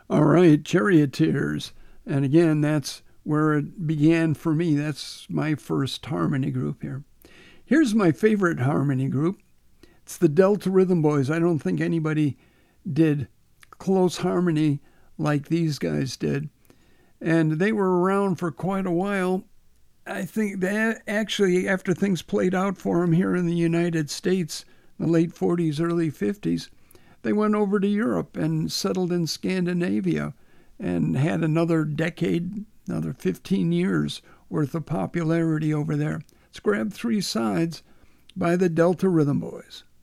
All right, Charioteers. And again, that's where it began for me. That's my first harmony group here. Here's my favorite harmony group. It's the Delta Rhythm Boys. I don't think anybody did close harmony like these guys did. And they were around for quite a while. I think that actually, after things played out for them here in the United States, in the late 40s, early 50s, they went over to Europe and settled in Scandinavia and had another decade, another 15 years worth of popularity over there. Let's grab Three Sides by the Delta Rhythm Boys.